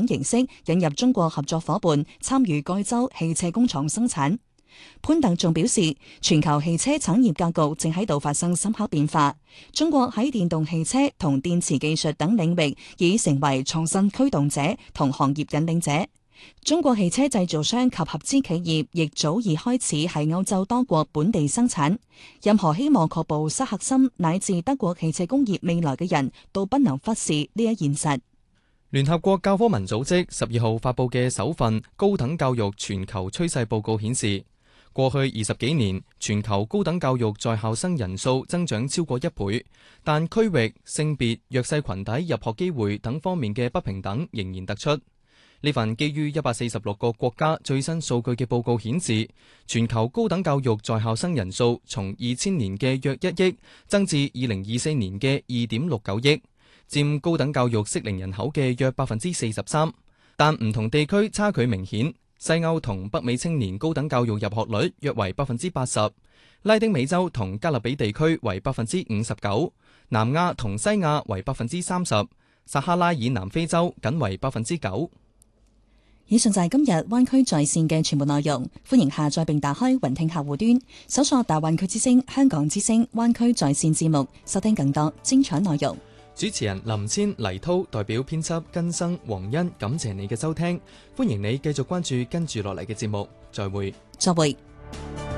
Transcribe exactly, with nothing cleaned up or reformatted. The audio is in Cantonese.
等形式引入中國合作夥伴參與該州汽車工廠生產。潘特仲表示，全球汽車產業格局正喺度發生深刻變化，中國喺電動汽車同電池技術等領域已成為創新驅動者同行業引領者。中國汽車製造商及合資企業亦早已開始喺歐洲多國本地生產。任何希望確保沙克森乃至德國汽車工業未來嘅人都不能忽視呢一現實。 聯合國教科文組織十二號發佈嘅首份高等教育全球趨勢報告顯示，過去二十幾年，全球高等教育在校生人數增長超過一倍，但區域、性別、弱勢群體入學機會等方面嘅不平等仍然突出。呢份基於一百四十六個國家最新數據嘅報告顯示，全球高等教育在校生人數從二千年嘅約一億增至二零二四年嘅二點六九億，佔高等教育適齡人口嘅約百分之四十三。但唔同地區差距明顯。西歐同北美青年高等教育入學率約為百分之八十，拉丁美洲同加勒比地區為百分之五十九，南亞同西亞為百分之三十，撒哈拉以南非洲僅為百分之九。 以上就係今日灣區在線嘅全部內容，歡迎下載並打開雲聽客戶端，搜索大灣區之聲、香港之聲、灣區在線節目，收聽更多精彩內容。 主持人林千、黎濤代表編輯根生、黃欣，感謝你嘅收聽，歡迎你繼續關注跟住落嚟嘅節目，再會。 再會。